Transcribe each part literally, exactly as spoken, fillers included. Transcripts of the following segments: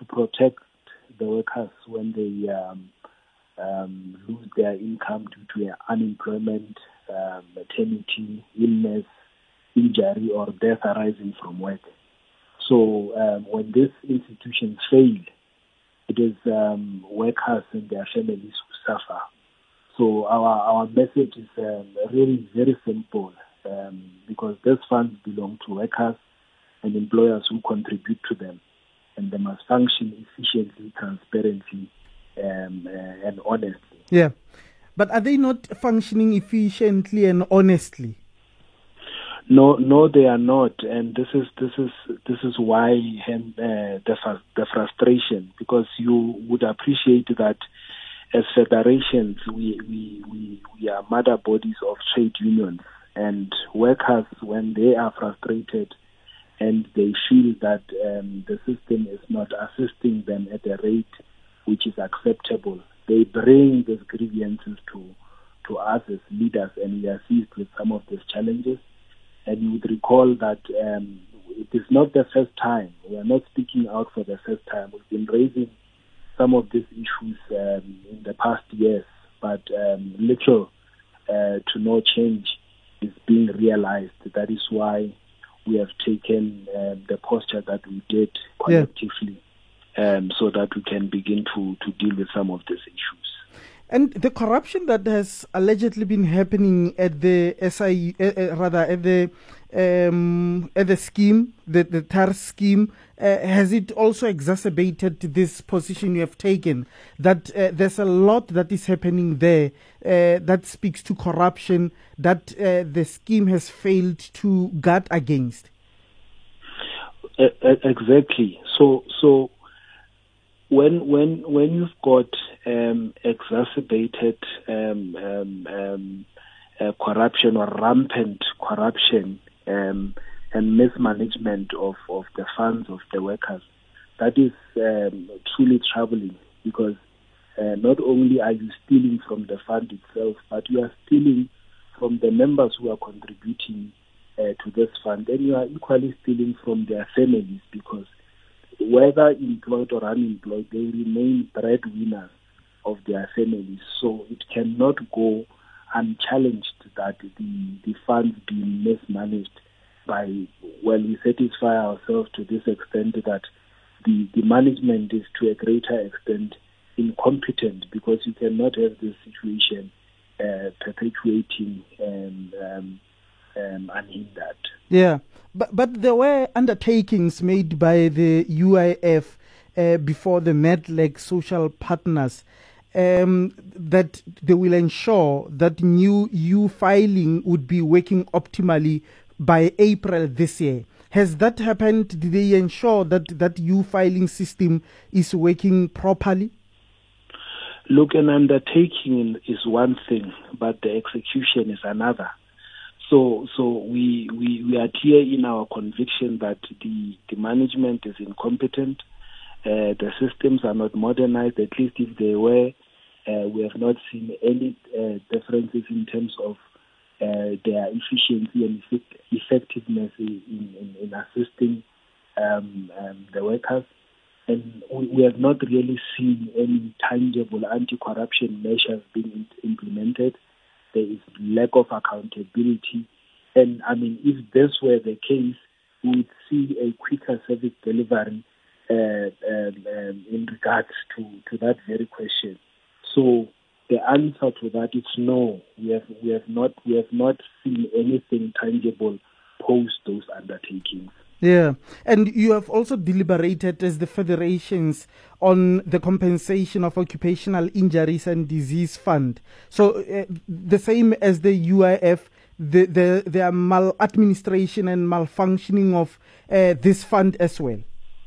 protect the workers when they um, um, lose their income due to unemployment, uh, maternity, illness, injury, or death arising from work. So um, when these institutions fail, it is um, workers and their families who suffer. So our, our message is um, really very simple um, because these funds belong to workers and employers who contribute to them, and they must function efficiently, transparently, um, uh, and honestly. Yeah, but are they not functioning efficiently and honestly? No, no, they are not, and this is this is this is why um, uh, the the frustration, because you would appreciate that as federations we we we, we are mother bodies of trade unions, and workers, when they are frustrated and they feel that um, the system is not assisting them at a rate which is acceptable, they bring these grievances to to us as leaders, and we are seized with some of these challenges. And you would recall that um, it is not the first time. We are not speaking out for the first time. We've been raising some of these issues um, in the past years, but um, little uh, to no change is being realized. That is why we have taken um, the posture that we did collectively, yeah. um, so that we can begin to, to deal with some of these issues. And the corruption that has allegedly been happening at the S I, uh, uh, rather at the um, at the scheme, the the T A R scheme, uh, has it also exacerbated this position you have taken that uh, there's a lot that is happening there uh, that speaks to corruption that uh, the scheme has failed to guard against? Exactly. So so. When when when you've got um, exacerbated um, um, um, uh, corruption or rampant corruption um, and mismanagement of, of the funds of the workers, that is um, truly troubling, because uh, not only are you stealing from the fund itself, but you are stealing from the members who are contributing uh, to this fund, and you are equally stealing from their families, because whether employed or unemployed, they remain breadwinners of their families. So it cannot go unchallenged that the, the funds being mismanaged by, well, we satisfy ourselves to this extent that the, the management is to a greater extent incompetent, because you cannot have this situation uh, perpetuating um, um, um, unhindered. Yeah. But but there were undertakings made by the U I F uh, before the Medleg social partners um, that they will ensure that new U filing would be working optimally by April this year. Has that happened? Did they ensure that that U filing system is working properly? Look, an undertaking is one thing, but the execution is another. So, so we, we, we are clear in our conviction that the, the management is incompetent. Uh, the systems are not modernized. At least if they were, uh, we have not seen any uh, differences in terms of uh, their efficiency and effect- effectiveness in, in, in assisting um, um, the workers. And we, we have not really seen any tangible anti-corruption measures being implemented. There is lack of accountability. And I mean, if this were the case, we would see a quicker service delivery uh, um, um, in regards to, to that very question. So the answer to that is no. We have we have not we have not seen anything tangible post those undertakings. Yeah, and you have also deliberated as the federations on the compensation of occupational injuries and disease fund. So uh, the same as the U I F, the the, the maladministration and malfunctioning of uh, this fund as well.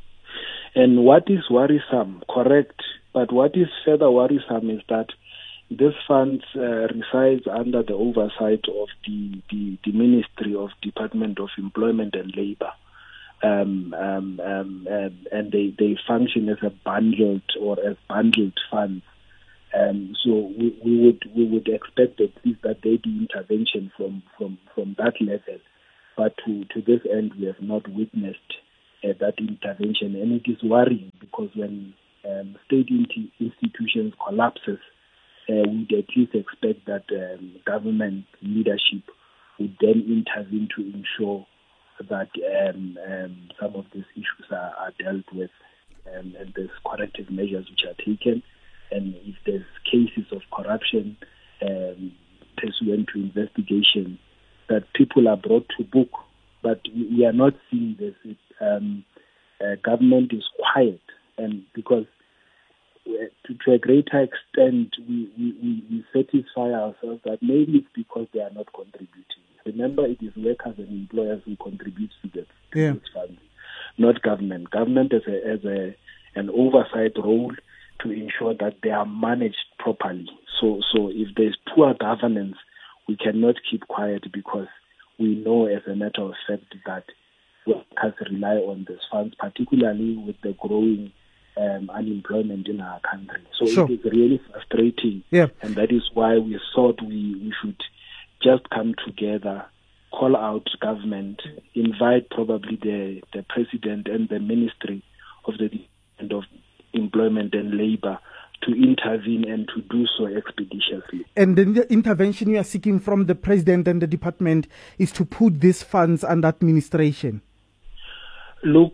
And what is worrisome, correct, but what is further worrisome is that this fund uh, resides under the oversight of the, the, the Ministry of Department of Employment and Labour. Um, um, um, um, and they, they function as a bundled or as bundled funds. Um, so we, we would we would expect at least that they do intervention from, from, from that level. But to, to this end, we have not witnessed uh, that intervention, and it is worrying because because when um, state in- institutions collapses, uh, we'd at least expect that um, government leadership would then intervene to ensure that um, um, some of these issues are, are dealt with, um, and there's corrective measures which are taken. And if there's cases of corruption um, pursuant to investigation, that people are brought to book. But we are not seeing this. It, um, uh, government is quiet, and because to, to a greater extent, we, we, we satisfy ourselves that maybe it's because they are not contributing. Remember, it is workers and employers who contribute to the to yeah. these funds, not government. Government has a, has a an oversight role to ensure that they are managed properly. So, so if there's poor governance, we cannot keep quiet, because we know, as a matter of fact, that workers rely on these funds, particularly with the growing um, unemployment in our country. So sure. it is really frustrating, yeah. and that is why we thought we, we should just come together, call out government, invite probably the, the president and the Ministry of the Department of Employment and Labor to intervene and to do so expeditiously. And the intervention you are seeking from the president and the department is to put these funds under administration? Look,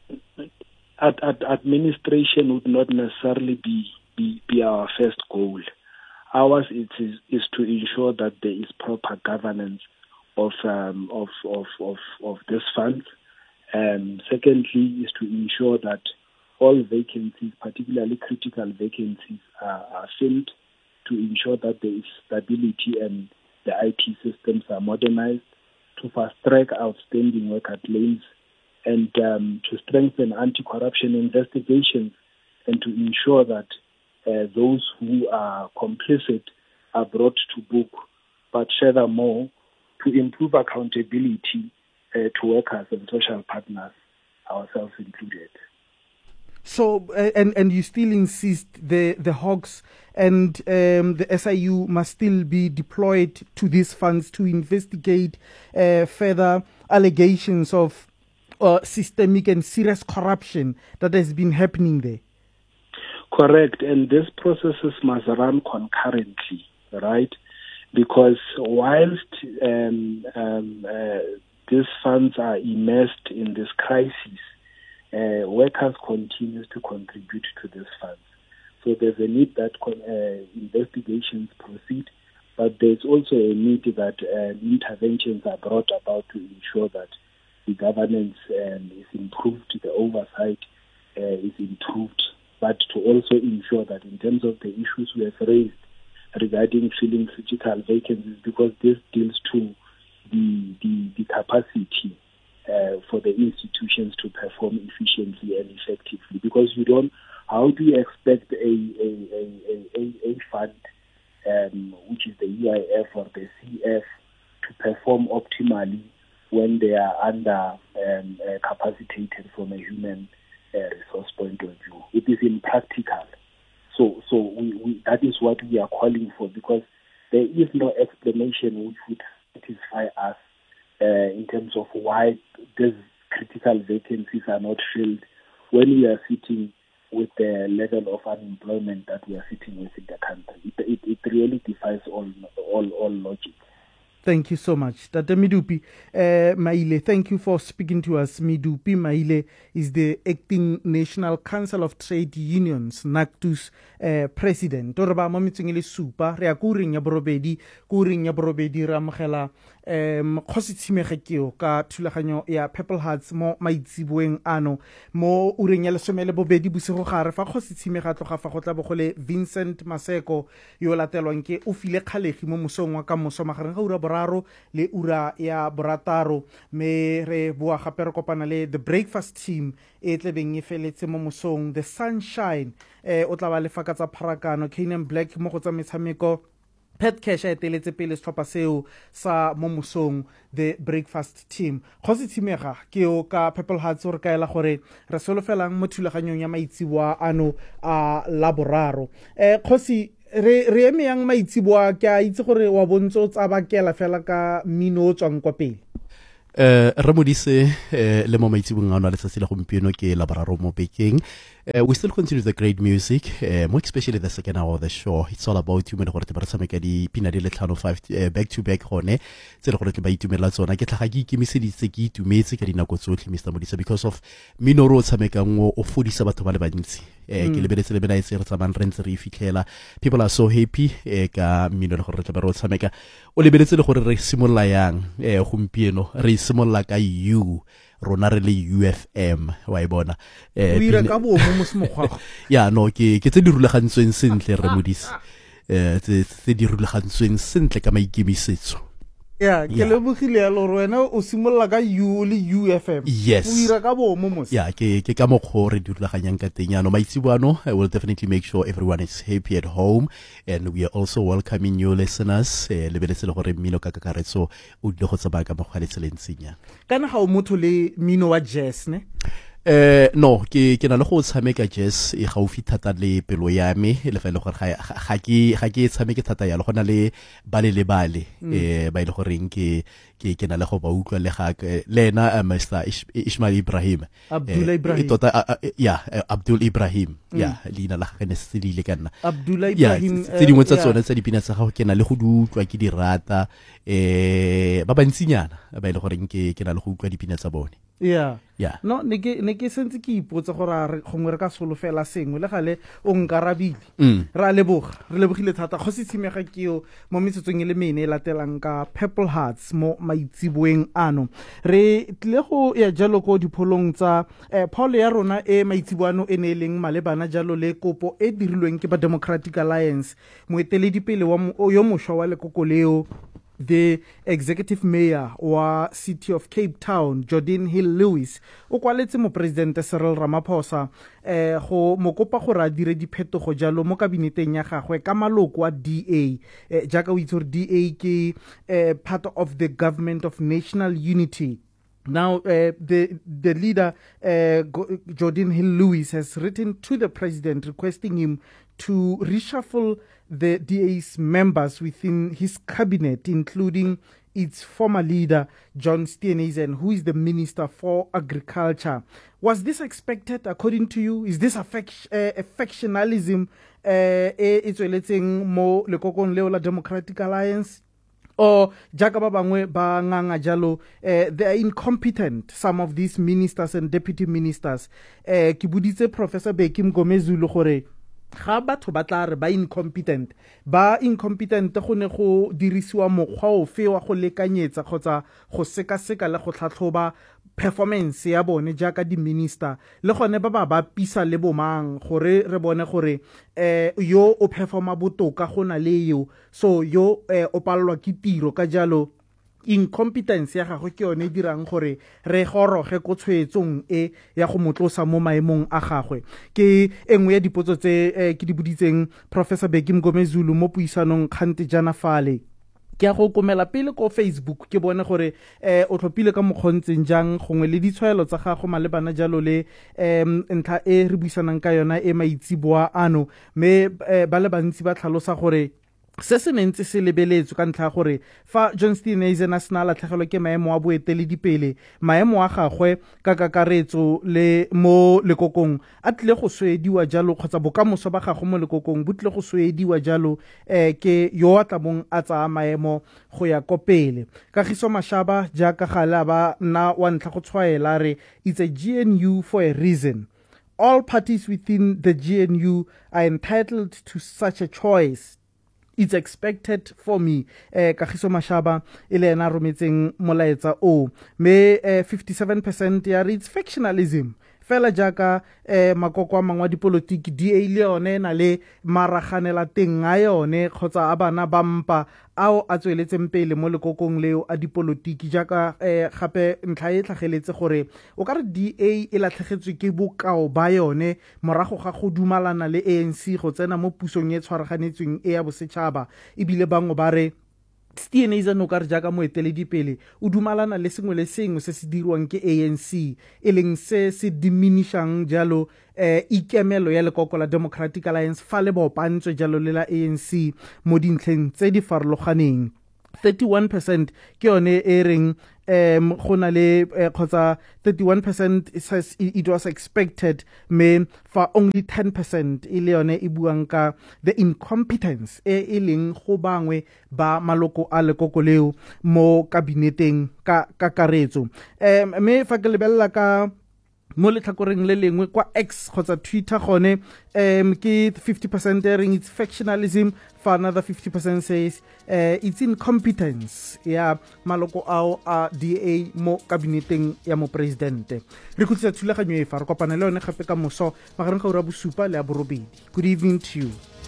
ad, ad, administration would not necessarily be, be, be our first goal. Ours it is, is to ensure that there is proper governance of um, of, of, of, of these funds. And secondly, is to ensure that all vacancies, particularly critical vacancies, are, are filled, to ensure that there is stability and the I T systems are modernized, to fast-track outstanding worker claims, and um, to strengthen anti-corruption investigations, and to ensure that uh, those who are complicit are brought to book, but furthermore, to improve accountability uh, to workers and social partners, ourselves included. So, uh, and, and you still insist the, the Hawks and um, the S I U must still be deployed to these funds to investigate uh, further allegations of uh, systemic and serious corruption that has been happening there? Correct, and these processes must run concurrently, right? Because whilst um, um, uh, these funds are immersed in this crisis, uh, workers continue to contribute to these funds. So there's a need that uh, investigations proceed, but there's also a need that uh, interventions are brought about to ensure that the governance um, is improved, the oversight uh, is improved, but to also ensure that in terms of the issues we have raised regarding filling critical vacancies, because this deals to the the, the capacity uh, for the institutions to perform efficiently and effectively. Because you don't, how do you expect a a a a, a fund, um, which is the U I F or the C F, to perform optimally when they are under um, uh, capacitated from a human uh, resource point of view? It is impractical. So, so we, we, that is what we are calling for, because there is no explanation which would satisfy us uh, in terms of why these critical vacancies are not filled when we are sitting with the level of unemployment that we are sitting with in the country. It, it, it really defies all, all, all logic. Thank you so much. Tate Medupi uh, Maile, thank you for speaking to us. Medupi Maile is the acting National Council of Trade Unions, NACTUS uh, president. Torba mamitseng le supa re a kuring ya borobedi kuring ya borobedi ra mogela um khosi tshimegekeo ka thulaganyo ya Purple Hearts mo maitsiboeng ano mo ureng ya lesome le bobedi bosigo gare fa khosi tshimega tloga fa go tla bogole Vincent Maseko yo latelwang ke o file kgalegi mo mosong wa ka moso magareng ga ura boraro le ura ya borataro. Me re bua gape re kopana le the breakfast team e tlebeng e feletse mo mosong the sunshine eh o tla ba lefa ka tsa pharakano Canaan Black mo go tsa metshameko Pet Cash a eteletse pele setlhopha seo sa mo mosong the breakfast team. Khosi tshimega ke o ka Purple Hearts o re kaela gore re solofelang mo thulaganyong ya maitsiboa ano a laboraro. eh khosi re re eme yang maitsiboa ke a itse gore wa bontso tsa bakela fela ka mino tswang kwa pele. Uh, Ramodise, uh, le mo maitsibong a ona letsatsi la gompieno ke la boraro mo bekeng. Uh, we still continue the great music, uh, more especially the second hour of the show. It's all about you, gore te tshameka di pina di le tlhano five uh, back to back gone tse le gore ke ba itumela tsona ke tlhaga ke ikemiseditse ke itumetse ka dinako tsotlhe Mister Modise because of minoro o tshamekang o o fodisa batho ba le bantsi. Eh, ke lebeletse le bena itse re tsamang re ntse re fitlhela people are so happy eh, ka mmino le gore re tla ba re o tshameka o lebeletse le gore re simolola yang eh, gompieno re simolola ka you rona re le U F M wa e bona eh o ira ka bo mo mosmogwa ya no ke ke tse di rulagantsweng sentle re Modise eh tse tse di rulagantsweng sentle ka maikemisetso. Yeah, ke lebogile ya lo rena o simolla ka U le U F M. Yes. O ira ka bo mo mos. Yeah, ke ke ka mokgo re di rulaganyang ka teng ya no maitsibano. I will definitely make sure everyone is happy at home and we are also welcoming new listeners. Eh, lebeletse le gore mmino ka kakaretso o di go tsaba ka mogwa le tselentsenya. Kana ga o motho le mmino wa jazz ne? Eh no ke ke na le go tshameka jazz e gaufi thata le pelo ya me le fa ile gore ga ga ke ga ke tshameke thata ya le gona le bale le bale eh ba ile gore ke ke ke na le go ba utlwa le ga lena Mister Ismail Ibrahim Abdullah Ibrahim tota ya Abdul Ibrahim ya lina la ga ne se dile kana Abdullah Ibrahim tse dingwe tsa tsone tsa dipina tsa gago ke na le go di utlwa ke di rata eh ba bantsinyana ba ile gore ke ke na le go utlwa dipina tsa bone. Yeah. Yeah. No ne ke ne ke sentse ke ipotsa gore re gongwe re ka solofela sengwe le gale o nkarabile. Mm. Ra leboga re lebogile thata go se tshimega ke yo mo metsetsong e le mene e latelang ka Purple Hearts mo maitsiboeng ano re tle go ya jalo go dipholong tsa eh, Paul ya rona e maitsiboano e ne leng malebana jalo le kopo e dirilweng ke ba Democratic Alliance moeteledipele wa yo mošwa wa lekoko leo the executive mayor wa city of Cape Town Jordan Hill-Lewis o kwaletse mo president Cyril Ramaphosa eh go mokopa go ra dire diphetogo jalo mo kabineteng ya gagwe ka maloko wa D A eh, jaaka o itse gore D A ke eh, part of the government of national unity. Now, uh, the the leader, uh, Jordan Hill-Lewis, has written to the president requesting him to reshuffle the D A's members within his cabinet, including its former leader, John Steenhuisen, who is the Minister for Agriculture. Was this expected, according to you? Is this affect, uh, affectionalism? It's relating more lekokong leo la Democratic Alliance? Or jaaka ba bangwe ba nganga jalo uh, they are incompetent, some of these ministers and deputy ministers. uh, ke buditse Professor Bheki Mngomezulu gore ga batho ba tla re ba incompetent ba incompetent go ne go dirisiwa mokgwa o fe wa go lekanyetsa kgotsa go seka-seka le go tlhatlhoba performance ya bone jaaka di minister le gone ba ba ba pisa le bomang gore re bone gore eh yo o performa botoka gona le yo so yo eh, o palelwa ke tiro ka jalo incompetence ya gagwe ke yone dirang gore re goroge go tshwetsong e ya go motlosa mo maemong a gagwe. Ke engwe ya dipotso tse eh, ke di buditseng Professor Bheki Mngomezulu mo puisanong kgante jana fale. Ke a go komela pele ko Facebook ke bone gore eh o tlhopile ka mokgontseng jang gongwe le ditshwaelo tsa gago malebana jalo le em ntla e re buisanang ka yona e maitsiboa ano me eh, ba le bantsi ba tlhalosa gore se se ntse se lebeletswe ka ntlha gore fa John Steenhuisen a sena latlhegelwa ke maemo a boeteledipele maemo a gagwe ka kakaretso le mo lekokong a tle go swediwa jalo kgotsa bokamoso ba gagwe mo lekokong bo tle go swediwa jalo eh ke yo a tlabong a tsa maemo go ya kopele. Kagiso Mashaba jaaka gala ba na wa ntla go tshwaela re it's a G N U for a reason. All parties within the G N U are entitled to such a choice. It's expected for me. eh Kagiso Mashaba ile ena rometseng molaetsa o me eh, fifty-seven percent ya it's factionalism fela jaaka eh makoko a mangwa dipolitiki D A le yone na le maraganela teng a yone kgotsa a bana ba mpa ao a tsweletseng pele mo lekokong leo a dipolitiki jaaka eh gape ntlha e tlhageletse gore o ka re D A e latlhegetswe ke bokao ba yone morago ga go dumalana le A N C go tsena mo pusong e tshwaraganetsweng e ya bosetšhaba ebile bangwe ba re Steenhuisen no ka re jaaka moeteledipele o dumalana le sengwe le sengwe se se dirwang ke A N C e leng se se diminishang jalo eh ikemelo ya lekoko la Democratic Alliance fa le bopantswe jalo le la A N C mo dintlheng tse di farologaneng. thirty-one percent ke yone e reng um go na le kgotsa thirty-one percent it says it was expected me for only ten percent e le yone e buang ka the incompetence e e leng go bangwe ba maloko a lekoko leo mo kabineteng ka kakaretso um me fa ke lebella ka mo letlhakoreng le lengwe kwa X kgotsa Twitter gone um ke fifty percent ring it's factionalism, for another fifty percent says uh, it's incompetence ya maloko ao a D A mo kabineteng ya mo presidente. Re khutsa thulaganyo e fa re kopana le yone gape ka moso magareng ga ura bosupa le a borobedi. Good evening to you.